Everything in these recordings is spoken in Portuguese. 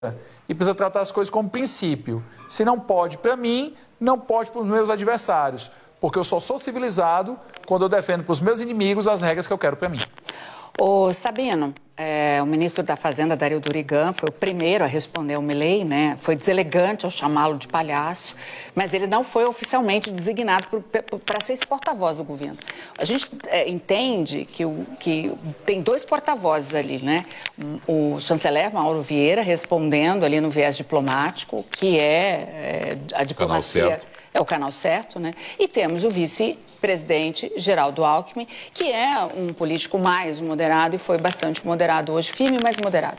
e precisa tratar as coisas como princípio. Se não pode para mim, não pode para os meus adversários, porque eu só sou civilizado quando eu defendo para os meus inimigos as regras que eu quero para mim. Ô Sabino, o ministro da Fazenda, Dario Durigan, foi o primeiro a responder ao Milei, né? Foi deselegante ao chamá-lo de palhaço, mas ele não foi oficialmente designado para ser esse porta-voz do governo. A gente entende que tem dois porta-vozes ali, né? O chanceler Mauro Vieira respondendo ali no viés diplomático, que é a diplomacia, é o canal certo, né? E temos o vice-presidente Geraldo Alckmin, que é um político mais moderado e foi bastante moderado hoje, firme, mas moderado.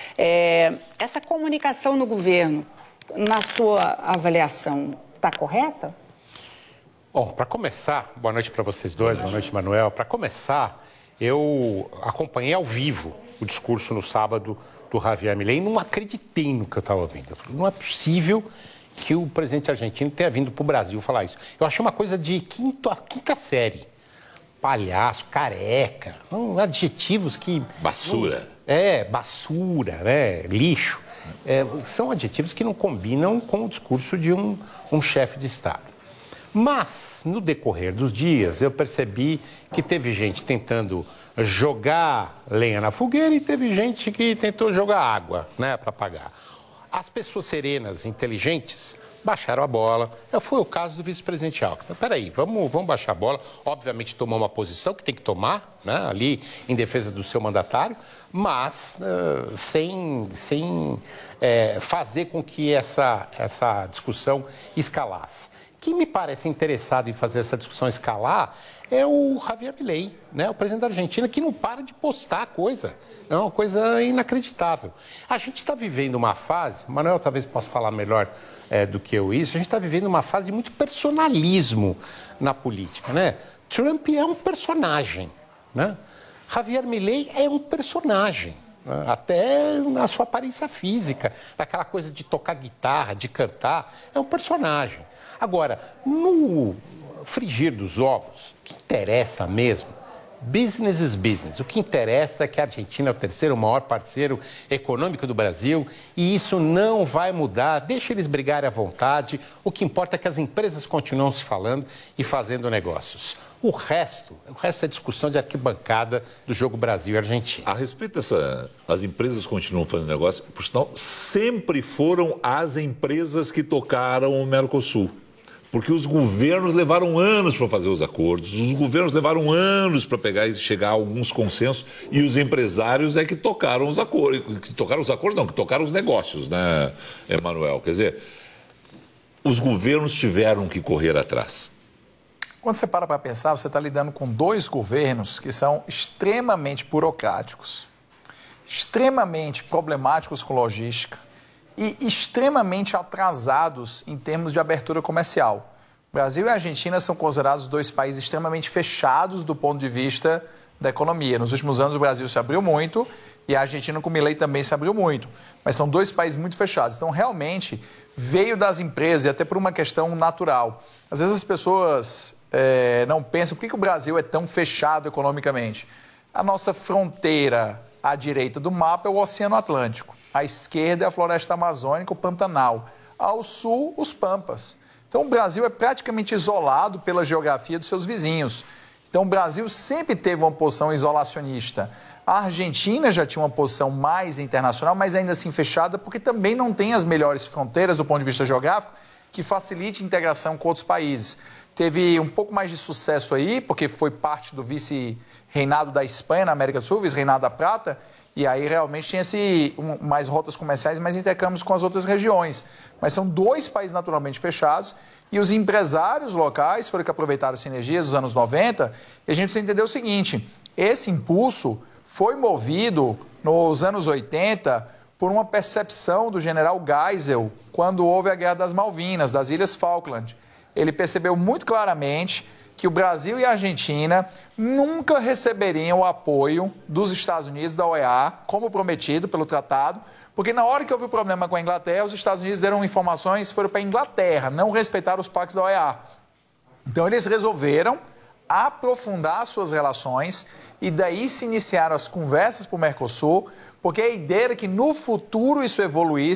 Essa comunicação no governo, na sua avaliação, está correta? Bom, para começar, boa noite para vocês dois, boa noite, Manuel. Para começar, eu acompanhei ao vivo o discurso no sábado do Javier Milei e não acreditei no que eu estava ouvindo. Não é possível que o presidente argentino tenha vindo para o Brasil falar isso. Eu achei uma coisa de quinta série. Palhaço, careca, adjetivos que... Basura. Basura, né? Lixo. São adjetivos que não combinam com o discurso de um chefe de Estado. Mas, no decorrer dos dias, eu percebi que teve gente tentando jogar lenha na fogueira e teve gente que tentou jogar água, né, para apagar. As pessoas serenas, inteligentes, baixaram a bola. Foi o caso do vice-presidente Alckmin. Peraí, vamos baixar a bola. Obviamente tomou uma posição que tem que tomar, né, ali em defesa do seu mandatário, mas sem fazer com que essa discussão escalasse. Quem me parece interessado em fazer essa discussão escalar é o Javier Milei, né, o presidente da Argentina, que não para de postar coisa. É uma coisa inacreditável. A gente está vivendo uma fase, Manuel talvez possa falar melhor do que eu isso, a gente está vivendo uma fase de muito personalismo na política, né? Trump é um personagem, né? Javier Milei é um personagem, né? Até na sua aparência física, aquela coisa de tocar guitarra, de cantar, é um personagem. Agora, no frigir dos ovos, o que interessa mesmo? Business is business. O que interessa é que a Argentina é o terceiro maior parceiro econômico do Brasil e isso não vai mudar. Deixa eles brigarem à vontade. O que importa é que as empresas continuam se falando e fazendo negócios. O resto é discussão de arquibancada do jogo Brasil e Argentina. A respeito as empresas continuam fazendo negócio, por sinal, sempre foram as empresas que tocaram o Mercosul. Porque os governos levaram anos para fazer os acordos, os governos levaram anos para pegar e chegar a alguns consensos e os empresários é que tocaram os acordos. Que tocaram os negócios, né, Emanuel? Quer dizer, os governos tiveram que correr atrás. Quando você para pensar, você está lidando com dois governos que são extremamente burocráticos, extremamente problemáticos com logística, e extremamente atrasados em termos de abertura comercial. O Brasil e a Argentina são considerados dois países extremamente fechados do ponto de vista da economia. Nos últimos anos o Brasil se abriu muito e a Argentina com o Milei também se abriu muito. Mas são dois países muito fechados. Então realmente veio das empresas e até por uma questão natural. Às vezes as pessoas não pensam por que o Brasil é tão fechado economicamente. A nossa fronteira à direita do mapa é o Oceano Atlântico. À esquerda é a floresta amazônica, o Pantanal. Ao sul, os Pampas. Então, o Brasil é praticamente isolado pela geografia dos seus vizinhos. Então, o Brasil sempre teve uma posição isolacionista. A Argentina já tinha uma posição mais internacional, mas ainda assim fechada, porque também não tem as melhores fronteiras do ponto de vista geográfico que facilite a integração com outros países. Teve um pouco mais de sucesso aí, porque foi parte do vice-reinado da Espanha na América do Sul, vice-reinado da Prata, e aí realmente tinha mais rotas comerciais, mais intercâmbios com as outras regiões. Mas são dois países naturalmente fechados e os empresários locais foram que aproveitaram sinergias dos anos 90 e a gente precisa entender o seguinte, esse impulso foi movido nos anos 80 por uma percepção do general Geisel quando houve a Guerra das Malvinas, das Ilhas Falkland. Ele percebeu muito claramente que o Brasil e a Argentina nunca receberiam o apoio dos Estados Unidos, da OEA, como prometido pelo tratado, porque na hora que houve o problema com a Inglaterra, os Estados Unidos deram informações, foram para a Inglaterra, não respeitaram os pactos da OEA. Então eles resolveram aprofundar suas relações e daí se iniciaram as conversas para o Mercosul Porque a ideia era que no futuro isso evoluísse